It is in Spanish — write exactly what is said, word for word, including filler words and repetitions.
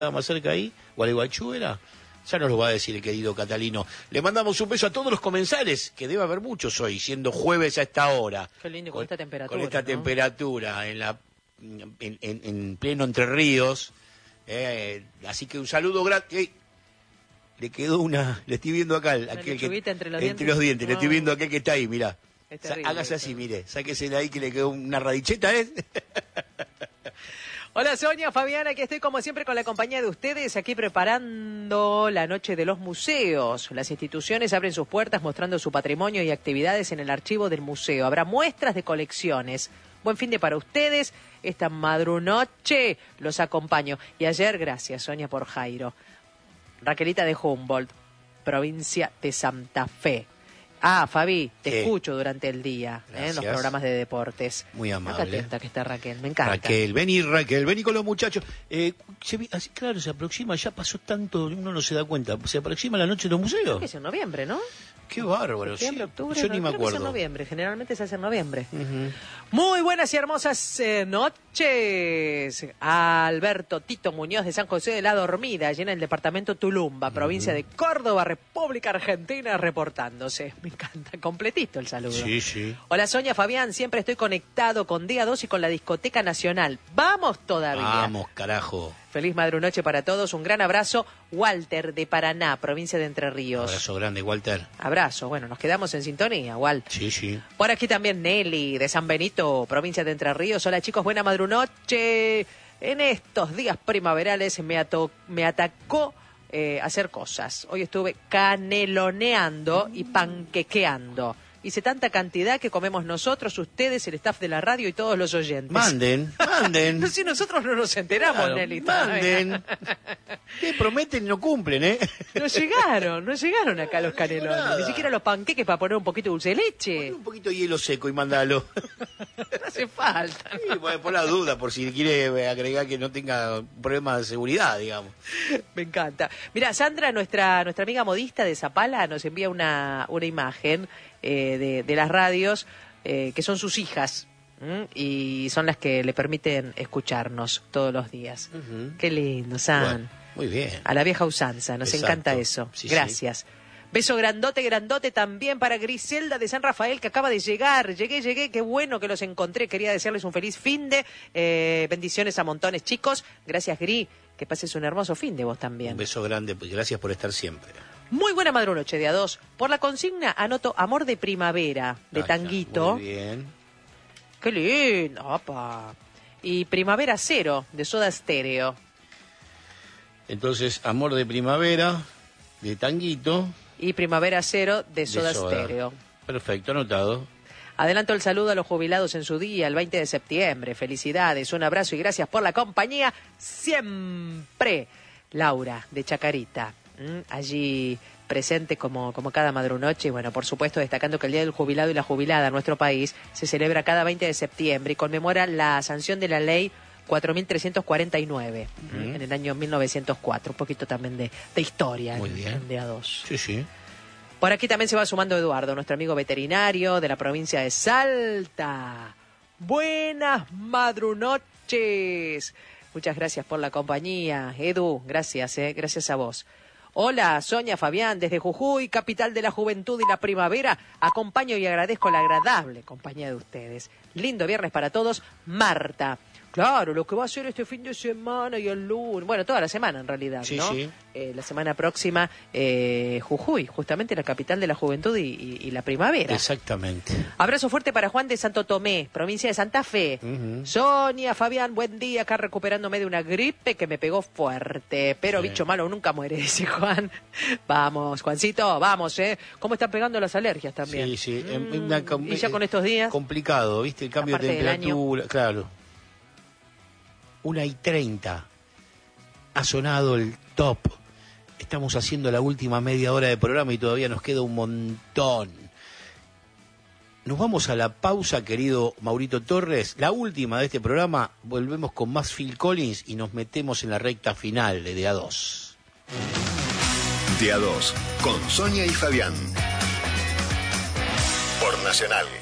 más cerca ahí, Gualeguaychú era, ya nos lo va a decir el querido Catalino. Le mandamos un beso a todos los comensales, que debe haber muchos hoy, siendo jueves a esta hora. Qué lindo con, con esta temperatura. Con esta ¿no? temperatura, en la en, en, en pleno Entre Ríos. Eh, así que un saludo grande. Eh, le quedó una, le estoy viendo acá, aquel que, entre los entre dientes, los dientes, no. le estoy viendo a aquel que está ahí, mirá. Es terrible, Hágase es así, terrible. mire, sáquese de ahí que le quedó una radicheta, ¿eh? Hola Sonia, Fabiana, aquí estoy como siempre con la compañía de ustedes, aquí preparando la noche de los museos. Las instituciones abren sus puertas mostrando su patrimonio y actividades en el archivo del museo. Habrá muestras de colecciones. Buen fin de para ustedes. Esta madrunoche los acompaño. Y ayer, gracias Sonia por Jairo. Raquelita de Humboldt, provincia de Santa Fe. Ah, Fabi, te ¿Qué? Escucho durante el día, ¿eh? En los programas de deportes. Muy amable. Acá atenta que está Raquel, me encanta. Raquel, vení Raquel, vení con los muchachos. Eh, se, así, claro, se aproxima, ya pasó tanto, uno no se da cuenta. Se aproxima la noche de los museos. Creo que es en noviembre, ¿no? Qué bárbaro, Septiembre, sí. octubre, Yo no, ni me creo que es en acuerdo. noviembre, generalmente se hace en noviembre. Uh-huh. Muy buenas y hermosas eh, noches. Alberto Tito Muñoz de San José de la Dormida, allí en el departamento Tulumba, uh-huh. provincia de Córdoba, República Argentina, reportándose. Me encanta, completito el saludo. Sí, sí. Hola Sonia, Fabián, siempre estoy conectado con Día dos y con la Discoteca Nacional. ¡Vamos todavía! Vamos, carajo. Feliz madrunoche para todos, un gran abrazo. Walter de Paraná, provincia de Entre Ríos. Abrazo grande, Walter. Abrazo, bueno, nos quedamos en sintonía, Walt. Sí, sí. Por aquí también Nelly, de San Benito, provincia de Entre Ríos. Hola chicos, buena madrunoche. En estos días primaverales me, ato me atacó eh, hacer cosas. Hoy estuve caneloneando y panquequeando. Hice tanta cantidad que comemos nosotros, ustedes, el staff de la radio y todos los oyentes. Manden, manden. No, si nosotros no nos enteramos, Claro, Nelly. manden. Que prometen y no cumplen, ¿eh? No llegaron, no llegaron acá los canelones. nada. Ni siquiera los panqueques para poner un poquito de dulce de leche. Pon un poquito de hielo seco y mándalo. No hace falta. Sí, por, por la duda, por si quiere agregar que no tenga problemas de seguridad, digamos. Me encanta. Mira, Sandra, nuestra nuestra amiga modista de Zapala, nos envía una, una imagen eh, de, de las radios eh, que son sus hijas. ¿m? Y son las que le permiten escucharnos todos los días. Uh-huh. Qué lindo, San. Bueno, muy bien. A la vieja usanza, nos Exacto. encanta eso. Sí, Gracias. Sí. Beso grandote, grandote también para Griselda de San Rafael, que acaba de llegar. Llegué, llegué, qué bueno que los encontré. Quería desearles un feliz fin de eh, bendiciones a montones, chicos. Gracias, Gri. Que pases un hermoso fin de vos también. Un beso grande, pues gracias por estar siempre. Muy buena madrunoche, día dos. Por la consigna anoto Amor de Primavera, de Ah, Tanguito. Muy bien. Qué lindo, opa. Y Primavera Cero, de Soda Stereo. Entonces, Amor de Primavera, de Tanguito. Y Primavera Cero, de Soda, de Soda. Stereo. Perfecto, anotado. Adelanto el saludo a los jubilados en su día, el veinte de septiembre. Felicidades, un abrazo y gracias por la compañía siempre. Laura, de Chacarita, ¿m? allí presente como, como cada madrunoche. Y bueno, por supuesto, destacando que el Día del Jubilado y la Jubilada en nuestro país se celebra cada veinte de septiembre y conmemora la sanción de la ley cuatro mil trescientos cuarenta y nueve uh-huh. en el año mil novecientos cuatro. Un poquito también de, de historia. Muy en, bien. en día dos. Sí, sí. Por aquí también se va sumando Eduardo, nuestro amigo veterinario de la provincia de Salta. Buenas madrunoches. Muchas gracias por la compañía. Edu, gracias, eh, gracias a vos. Hola, Sonia, Fabián, desde Jujuy, capital de la juventud y la primavera. Acompaño y agradezco la agradable compañía de ustedes. Lindo viernes para todos. Marta. Claro, lo que va a hacer este fin de semana y el lunes, bueno, toda la semana en realidad, sí, ¿no? Sí. Eh, la semana próxima, eh, Jujuy, justamente la capital de la juventud y, y, y la primavera. Exactamente. Abrazo fuerte para Juan de Santo Tomé, provincia de Santa Fe. Uh-huh. Sonia, Fabián, buen día, acá recuperándome de una gripe que me pegó fuerte, pero sí. bicho malo nunca muere, dice Juan. Vamos, Juancito, vamos, ¿eh? ¿Cómo están pegando las alergias también? Sí, sí. Mm, Una, y ya con estos días. Complicado, ¿viste? El cambio de temperatura, claro. Una y treinta. Ha sonado el top. Estamos haciendo la última media hora de programa y todavía nos queda un montón. Nos vamos a la pausa, querido Maurito Torres. La última de este programa. Volvemos con más Phil Collins y nos metemos en la recta final de Día dos. Día dos, con Sonia y Fabián. Por Nacional.